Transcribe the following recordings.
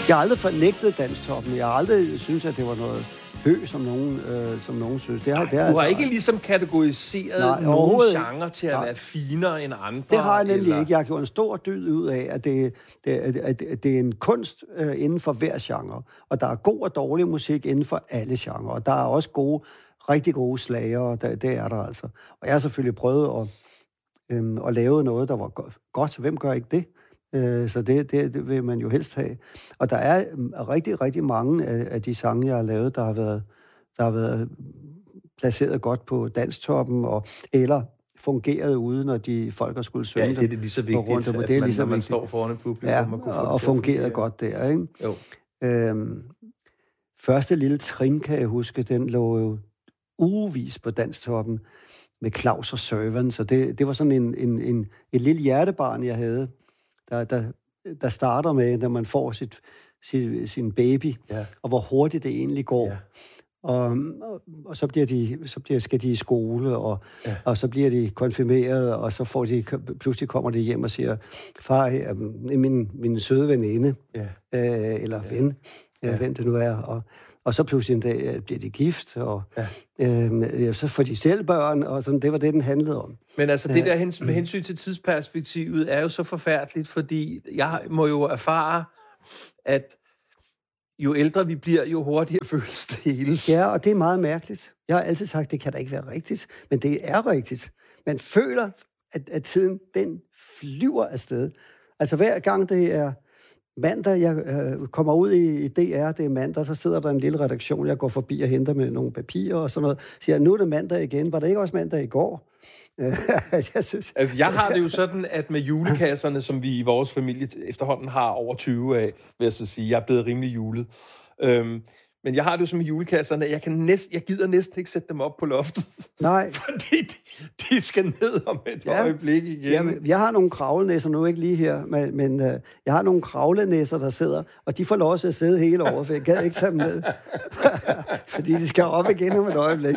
Jeg har aldrig fornægtet Dansktoppen. Jeg har aldrig synes, at det var noget som nogen synes. Du har ikke ligesom kategoriseret nogle genre til at være finere end andre? Det har jeg nemlig ikke. Jeg har gjort en stor dyd ud af, at det er en kunst inden for hver genre. Og der er god og dårlig musik inden for alle genrer. Og der er også rigtig gode slagere. Det er der altså. Og jeg har selvfølgelig prøvet at lave noget, der var godt. Hvem gør ikke det? Så det vil man jo helst have. Og der er rigtig, rigtig mange af de sange, jeg har lavet, der har været placeret godt på Dansktoppen, eller fungeret ude, når folk har skulle synge. Ja, det er lige så vigtigt, når man står foran et publikum. Og fungeret godt der, ikke? Jo. Første lille trin, kan jeg huske, den lå jo ugevis på Dansktoppen med Claus og Serveren, så det var sådan et lille hjertebarn, jeg havde, der starter med, når man får sin baby, og hvor hurtigt det egentlig går. Ja. Og så skal de i skole, og så bliver de konfirmeret, og så pludselig kommer de hjem og siger, far, min søde veninde, eller ven, hvem det nu er, og så pludselig en dag bliver de gift, og så får de selv børn, og sådan, det var det, den handlede om. Men altså, det der med hensyn til tidsperspektivet er jo så forfærdeligt, fordi jeg må jo erfare, at jo ældre vi bliver, jo hurtigere føles det hele. Ja, og det er meget mærkeligt. Jeg har altid sagt, det kan da ikke være rigtigt, men det er rigtigt. Man føler, at tiden, den flyver afsted. Altså hver gang det er mandag, jeg kommer ud i DR, det er mandag, så sidder der en lille redaktion, jeg går forbi og henter med nogle papirer og sådan noget, siger, nu er det mandag igen, var det ikke også mandag i går? Jeg har det jo sådan, at med julekasserne, som vi i vores familie efterhånden har over 20 af, vil jeg så sige, jeg er blevet rimelig julet. Men jeg har det jo som med julekasserne, jeg gider næsten ikke sætte dem op på loftet. Nej. Fordi de skal ned om et øjeblik igen. Jamen, jeg har nogle kravlenæsser, nu ikke lige her, men jeg har nogle kravlenæsser, der sidder, og de får lov til at sidde hele året, for jeg gad ikke tage dem ned. Fordi de skal op igen om et øjeblik.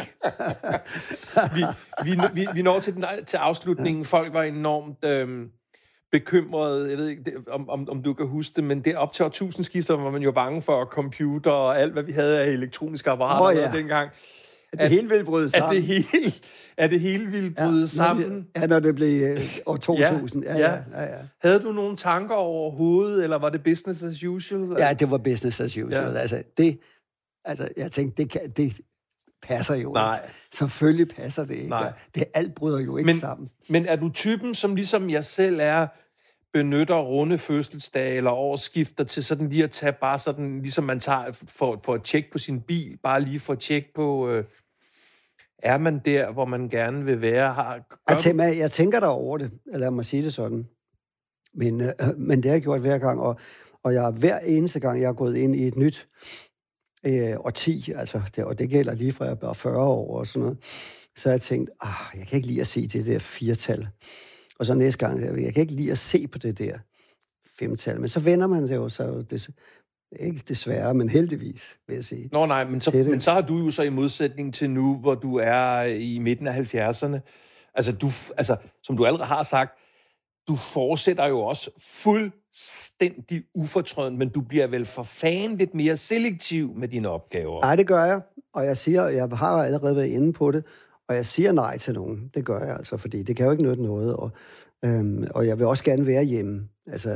vi når til afslutningen. Folk var enormt bekymret. Jeg ved ikke, om du kan huske det, men det op til årtusindskiftet var man jo bange for computer og alt, hvad vi havde af elektroniske apparater dengang. At det hele ville bryde sammen. At det hele ville bryde sammen. Ja, når det blev år 2000. Ja. Havde du nogle tanker overhovedet, eller var det business as usual? Ja, det var business as usual. Altså, jeg tænkte, det passer jo ikke. Selvfølgelig passer det ikke. Alt bryder jo ikke sammen. Men er du typen, som ligesom jeg selv er, benytter runde fødselsdage eller årsskifter til sådan lige at tage bare sådan, ligesom man tager for at tjekke på sin bil, bare lige for at tjekke på, er man der, hvor man gerne vil være? Jeg tænker der over det, lad mig sige det sådan. Men det har jeg gjort hver gang, og jeg hver eneste gang, jeg har gået ind i et nyt årti, altså, og det gælder lige fra jeg var 40 år og sådan noget, så har jeg tænkt, jeg kan ikke lide at se det der 4-tal. Og så næste gang, jeg kan ikke lide at se på det der 5-tal. Men så vender man sig jo, ikke desværre, men heldigvis, vil jeg sige. Men så har du jo så i modsætning til nu, hvor du er i midten af 70'erne, altså, som du allerede har sagt, du fortsætter jo også fuldstændig ufortrødent, men du bliver vel for fan lidt mere selektiv med dine opgaver. Nej, det gør jeg. Og jeg har allerede været inde på det, og jeg siger nej til nogen. Det gør jeg altså, fordi det kan jo ikke nytte noget. Og jeg vil også gerne være hjemme. Altså,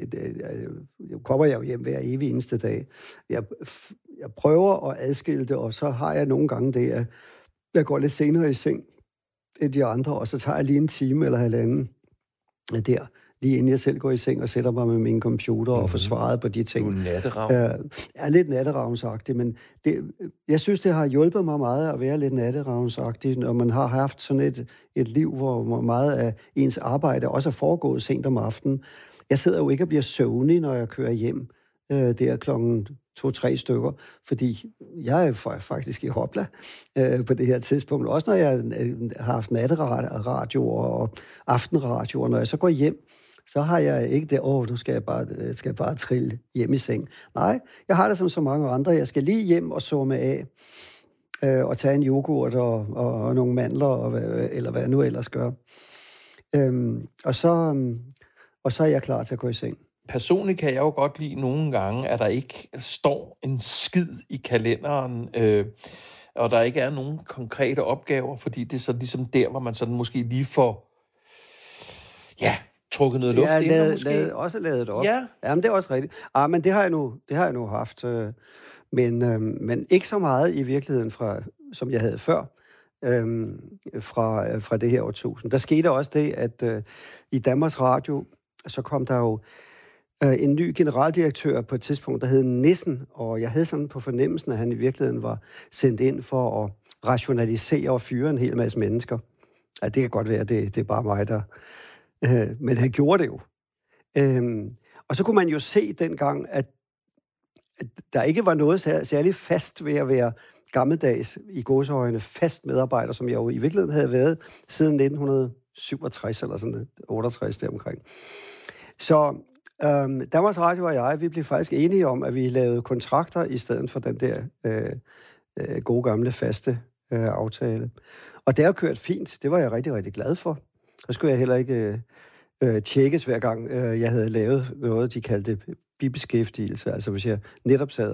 jeg kommer jo hjem hver evig eneste dag. Jeg prøver at adskille det, og så har jeg nogle gange det, at jeg går lidt senere i seng end de andre, og så tager jeg lige en time eller halvanden der, lige inden jeg selv går i seng og sætter mig med min computer og får svaret på de ting. Du er natteravn. Er lidt natteravnsagtig, men jeg synes, det har hjulpet mig meget at være lidt natteravnsagtig, når man har haft sådan et liv, hvor meget af ens arbejde også er foregået sent om aftenen. Jeg sidder jo ikke og bliver søvnig, når jeg kører hjem der klokken 2-3 stykker, fordi jeg er faktisk i hopla på det her tidspunkt. Også når jeg har haft natteradioer og aftenradioer, når jeg så går hjem, så har jeg ikke det, nu skal jeg bare trille hjem i seng. Nej, jeg har det som så mange andre. Jeg skal lige hjem og zoome af, og tage en yoghurt og nogle mandler, eller hvad jeg nu ellers gør. Og så er jeg klar til at gå i seng. personligt kan jeg jo godt lide nogle gange, at der ikke står en skid i kalenderen, og der ikke er nogen konkrete opgaver, fordi det er så ligesom der, hvor man sådan måske lige får, ja, trukket noget luft ind, måske. Også lavet op. Ja. Jamen, det er også rigtigt. Men det har jeg nu haft. Men ikke så meget i virkeligheden, som jeg havde før, fra det her årtusind. Der skete også det, at i Danmarks Radio, så kom der jo en ny generaldirektør på et tidspunkt, der hed Nissen, og jeg havde sådan på fornemmelsen, at han i virkeligheden var sendt ind for at rationalisere og fyre en hel masse mennesker. Ja, det kan godt være, det er bare mig, der... men han gjorde det jo. Og så kunne man jo se dengang, at der ikke var noget særligt fast ved at være gammeldags i gåseøjne fast medarbejder, som jeg jo i virkeligheden havde været siden 1967 eller sådan 68 deromkring. Så Danmarks Radio og jeg, vi blev faktisk enige om, at vi lavede kontrakter i stedet for den der gode gamle faste aftale. Og det har kørt fint. Det var jeg rigtig, rigtig glad for. Så skulle jeg heller ikke tjekkes hver gang, jeg havde lavet noget, de kaldte bibeskæftigelse. Altså hvis jeg netop sad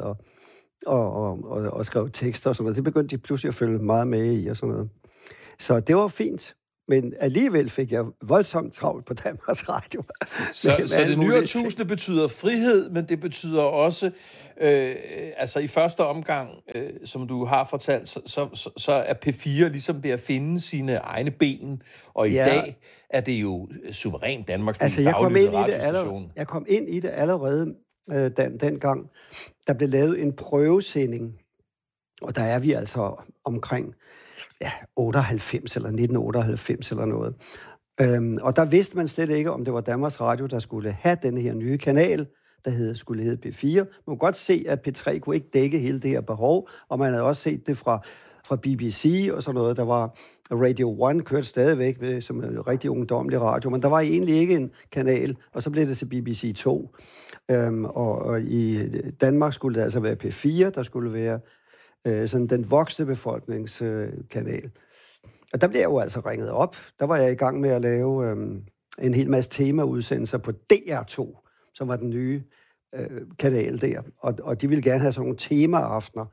og skrev tekster og sådan noget. Det begyndte de pludselig at følge meget med i og sådan noget. Så det var fint. Men alligevel fik jeg voldsomt travlt på Danmarks Radio. Så det nye årtusinde betyder frihed, men det betyder også, altså i første omgang, som du har fortalt, så er P4 ligesom ved at finde sine egne ben, og i dag er det jo suverænt Danmarks mest aflyttede radiostation. Jeg kom ind i det allerede dengang, der blev lavet en prøvesending, og der er vi altså omkring 98 eller 1998 eller noget. Og der vidste man slet ikke, om det var Danmarks Radio, der skulle have den her nye kanal, der skulle hedde P4. Man kunne godt se, at P3 kunne ikke dække hele det her behov, og man havde også set det fra BBC og sådan noget. Der var Radio 1 kørte stadigvæk med, som en rigtig ungdomlig radio, men der var egentlig ikke en kanal, og så blev det til BBC 2. Og i Danmark skulle det altså være P4, der skulle være sådan den voksne befolkningskanal. Og der blev jeg jo altså ringet op. Der var jeg i gang med at lave en hel masse temaudsendelser på DR2, som var den nye kanal der. Og de ville gerne have sådan nogle temaaftener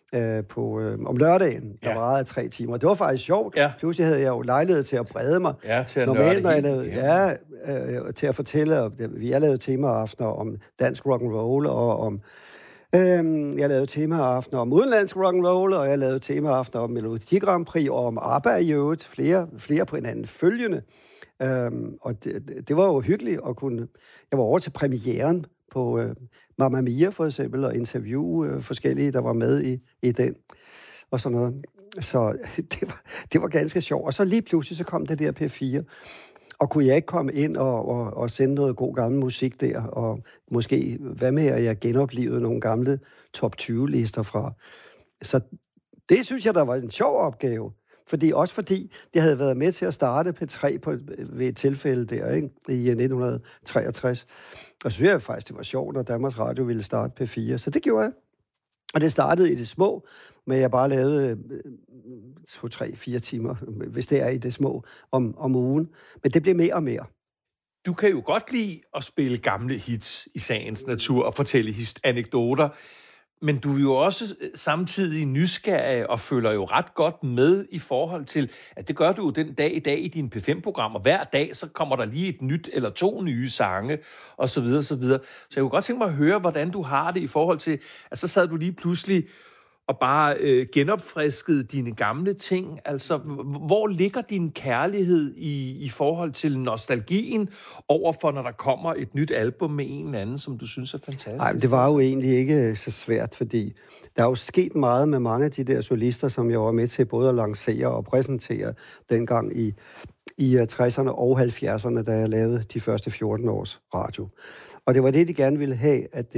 om lørdagen, der varede 3 timer. Det var faktisk sjovt. Ja. Pludselig havde jeg jo lejlighed til at brede mig. Ja, til at normalt, når jeg lavede, til at fortælle. Jeg lavede temaaftener om dansk rock'n'roll og om jeg lavede temaaftener om udenlandsk rock'n'roll, og jeg lavede temaaftener om Melodi Grand Prix og om ABBA i øvrigt. Flere på hinanden følgende. Og det var jo hyggeligt at kunne... Jeg var over til premieren på Mamma Mia for eksempel, og interviewe forskellige, der var med i den, og sådan noget. Så det var ganske sjovt. Og så lige pludselig så kom det der P4, og kunne jeg ikke komme ind og sende noget god gammel musik der, og måske, hvad med, at jeg genoplevede nogle gamle top 20-lister fra. Så det synes jeg, der var en sjov opgave. Fordi det havde været med til at starte P3 ved et tilfælde der, ikke? I 1963. Og så synes jeg faktisk, det var sjovt, når Danmarks Radio ville starte P4. Så det gjorde jeg. Og det startede i det små, men jeg bare lavede 2, 3, 4 timer, hvis det er i det små, om ugen. Men det blev mere og mere. Du kan jo godt lide at spille gamle hits i sagens natur og fortælle anekdoter, men du er jo også samtidig nysgerrig og følger jo ret godt med i forhold til, at det gør du jo den dag i dag i dine P5-programmer. Hver dag, så kommer der lige et nyt eller 2 nye sange, og så videre, så videre. Så jeg kunne godt tænke mig at høre, hvordan du har det i forhold til, at så sad du lige pludselig og bare genopfriskede dine gamle ting. Altså, hvor ligger din kærlighed i forhold til nostalgien overfor, når der kommer et nyt album med en eller anden, som du synes er fantastisk? Nej, det var jo egentlig ikke så svært, fordi der er jo sket meget med mange af de der solister, som jeg var med til både at lancere og præsentere dengang i 60'erne og 70'erne, da jeg lavede de første 14 års radio. Og det var det, de gerne ville have, at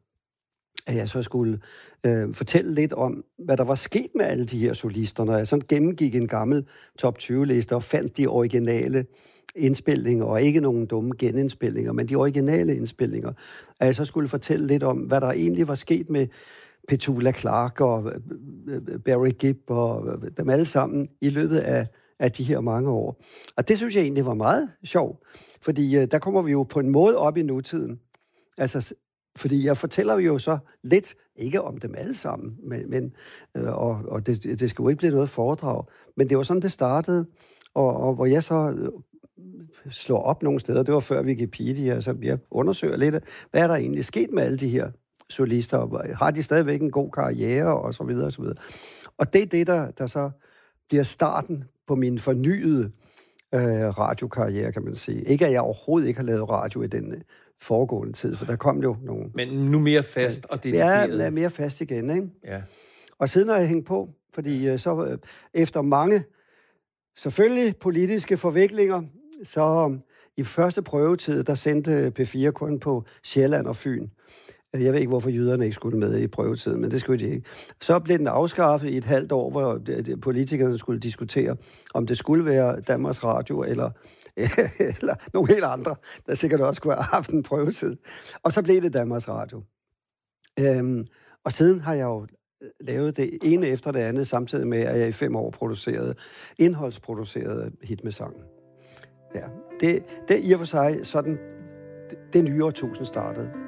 jeg så skulle fortælle lidt om, hvad der var sket med alle de her solister. Når jeg sådan gennemgik en gammel top 20-liste og fandt de originale indspilninger, og ikke nogen dumme genindspilninger, men de originale indspilninger, at jeg så skulle fortælle lidt om, hvad der egentlig var sket med Petula Clark og Barry Gibb og dem alle sammen i løbet af de her mange år. Og det synes jeg egentlig var meget sjovt, fordi der kommer vi jo på en måde op i nutiden. Altså, fordi jeg fortæller jo så lidt, ikke om dem alle sammen, og det skal jo ikke blive noget foredrag, men det var sådan, det startede, og hvor jeg så slår op nogle steder, det var før Wikipedia, så jeg undersøger lidt, hvad er der egentlig sket med alle de her solister, og har de stadigvæk en god karriere, og så videre, og så videre. Og det er det, der så bliver starten på min fornyede radiokarriere, kan man sige. Ikke, at jeg overhovedet ikke har lavet radio i den foregående tid, for der kom jo nogle... Men nu mere fast og dedikeret. Ja, mere fast igen, ikke? Ja. Og siden har jeg hængt på, fordi så efter mange, selvfølgelig politiske forviklinger, så i første prøvetid, der sendte P4 kun på Sjælland og Fyn. Jeg ved ikke, hvorfor jyderne ikke skulle med i prøvetiden, men det skulle de ikke. Så blev den afskaffet i et halvt år, hvor politikerne skulle diskutere, om det skulle være Danmarks Radio eller nogle helt andre, der sikkert også skulle have haft en prøvetid. Og så blev det Danmarks Radio. Og siden har jeg jo lavet det ene efter det andet, samtidig med, at jeg i 5 år indholdsproducerede Hit med sangen. Ja, det er i og for sig sådan, det nye årtusind startede.